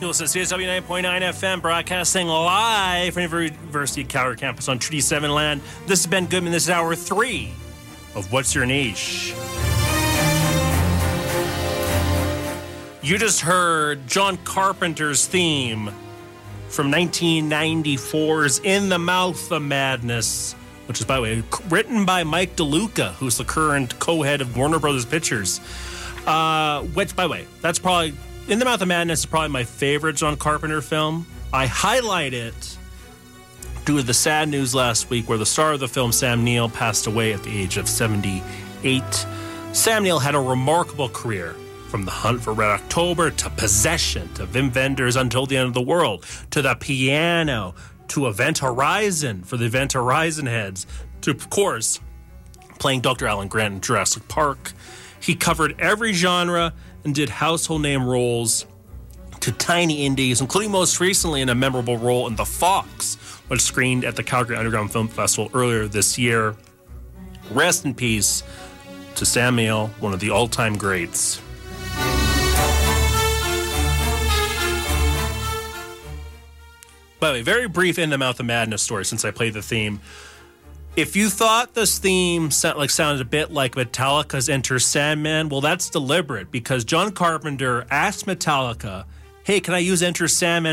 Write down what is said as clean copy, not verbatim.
Cool says CSW 9.9 FM, broadcasting live from the University of Calgary campus on Treaty 7 land. This is Ben Goodman. This is hour 3 of What's Your Niche. You just heard John Carpenter's theme from 1994's In the Mouth of Madness, which is, by the way, written by Mike DeLuca, who's the current co-head of Warner Brothers Pictures. Which, by the way, that's probably... In the Mouth of Madness is probably my favorite John Carpenter film. I highlight it due to the sad news last week where the star of the film, Sam Neill, passed away at the age of 78. Sam Neill had a remarkable career, from The Hunt for Red October to Possession to Wim Wenders' Until the End of the World to The Piano to Event Horizon for the Event Horizon heads to, of course, playing Dr. Alan Grant in Jurassic Park. He covered every genre and did household name roles to tiny indies, including most recently in a memorable role in The Fox, which screened at the Calgary Underground Film Festival earlier this year. Rest in peace to Sam Neill, one of the all-time greats. By the way, very brief In the Mouth of Madness story since I played the theme. If you thought this theme sounded a bit like Metallica's Enter Sandman, well, that's deliberate because John Carpenter asked Metallica, hey, can I use Enter Sandman